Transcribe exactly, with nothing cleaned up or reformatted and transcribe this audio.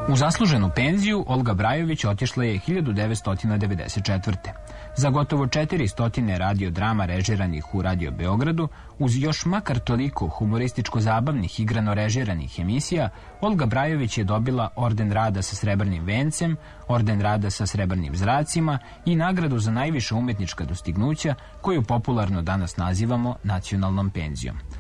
U zasluženu penziju Olga Brajović otišla je hiljadu devetsto devedeset četvrte. Za gotovo četiristo radio-drama režiranih u Radio Beogradu, uz još makar toliko humorističko-zabavnih igrano-režiranih emisija, Olga Brajović je dobila orden rada sa srebrnim vencem, orden rada sa srebrnim zracima i nagradu za najviša umetnička dostignuća, koju popularno danas nazivamo nacionalnom penzijom.